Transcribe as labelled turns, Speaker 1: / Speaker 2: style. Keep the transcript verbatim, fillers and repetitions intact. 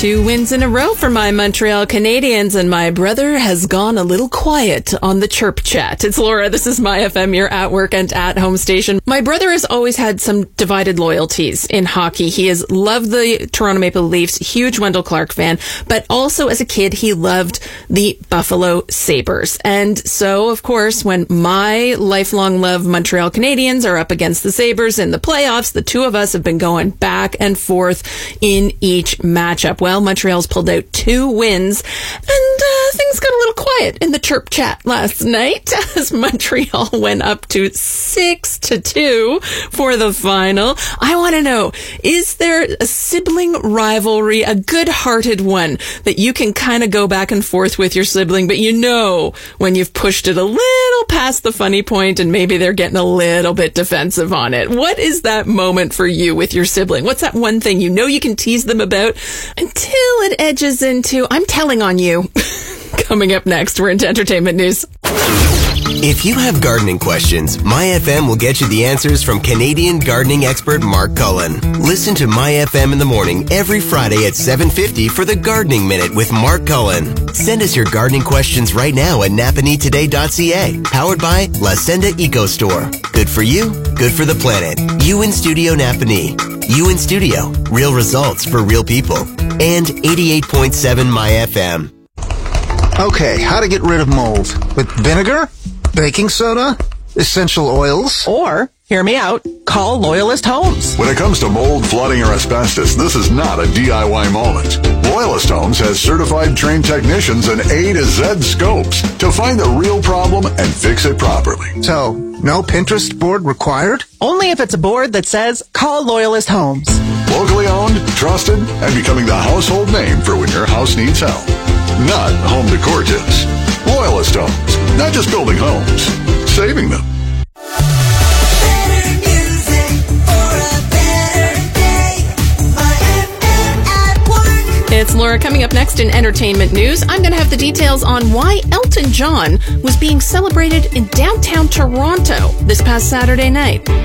Speaker 1: Two wins in a row for my Montreal Canadiens, and my brother has gone a little quiet on the chirp chat. It's Laura. This is My F M, your at work and at home station. My brother has always had some divided loyalties in hockey. He has loved the Toronto Maple Leafs, huge Wendell Clark fan, but also as a kid, he loved the Buffalo Sabres. And so, of course, when my lifelong love Montreal Canadiens are up against the Sabres in the playoffs, the two of us have been going back and forth in each matchup. Well, Montreal's pulled out two wins, and uh, things got a little quiet in the chirp chat last night as Montreal went up to six to two for the final. I want to know, is there a sibling rivalry, a good-hearted one that you can kind of go back and forth with your sibling, but you know when you've pushed it a little past the funny point and maybe they're getting a little bit defensive on it? What is that moment for you with your sibling? What's that one thing you know you can tease them about until it edges into, I'm telling on you? Coming up next, we're into entertainment news.
Speaker 2: If you have gardening questions, My F M will get you the answers from Canadian gardening expert Mark Cullen. Listen to My F M in the morning every Friday at seven fifty for the Gardening Minute with Mark Cullen. Send us your gardening questions right now at napanee today dot c a. Powered by La Senda Eco Store. Good for you, good for the planet. You in Studio Napanee. You in Studio. Real results for real people. And eighty-eight point seven My F M.
Speaker 3: Okay, how to get rid of mold. With vinegar? Baking soda? Essential oils?
Speaker 4: Or, hear me out, call Loyalist Homes.
Speaker 5: When it comes to mold, flooding, or asbestos, this is not a D I Y moment. Loyalist Homes has certified trained technicians and A to Z scopes to find the real problem and fix it properly.
Speaker 3: So, no Pinterest board required?
Speaker 4: Only if it's a board that says, call Loyalist Homes.
Speaker 5: Locally owned, trusted, and becoming the household name for when your house needs help. Not home decor tips. Loyalist Homes. Not just building homes, saving them.
Speaker 6: Better music for a better day. My F M at work.
Speaker 1: It's Laura. Coming up next in entertainment news, I'm going to have the details on why Elton John was being celebrated in downtown Toronto this past Saturday night.